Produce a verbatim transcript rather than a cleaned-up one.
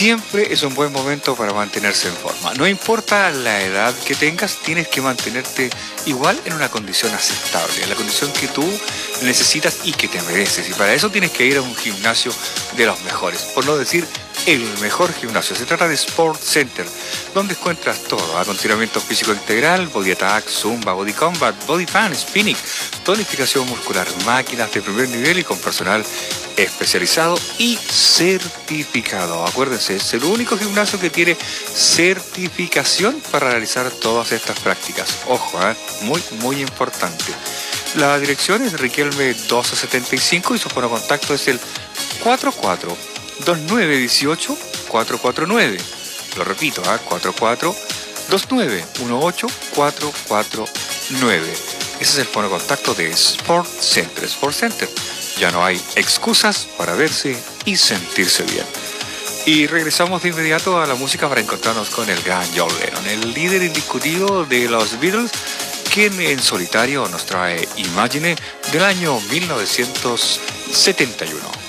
siempre es un buen momento para mantenerse en forma. No importa la edad que tengas, tienes que mantenerte igual en una condición aceptable, en la condición que tú necesitas y que te mereces. Y para eso tienes que ir a un gimnasio de los mejores, por no decir el mejor gimnasio. Se trata de Sport Center, donde encuentras todo: acondicionamiento físico integral, body attack, zumba, body combat, body fan, spinning, tonificación muscular, máquinas de primer nivel y con personal especializado y certificado. Acuérdense, es el único gimnasio que tiene certificación para realizar todas estas prácticas. Ojo, ¿eh? muy, muy importante. La dirección es Riquelme doce setenta y cinco y su fono contacto es el cuatro cuatro dos nueve uno ocho cuatro cuatro nueve. Lo repito, ¿eh? cuatro cuatro dos nueve uno ocho cuatro cuatro nueve. Ese es el fono contacto de Sport Center. Sport Center. Ya no hay excusas para verse y sentirse bien. Y regresamos de inmediato a la música para encontrarnos con el gran John Lennon, el líder indiscutido de los Beatles, quien en solitario nos trae Imagine del año mil novecientos setenta y uno.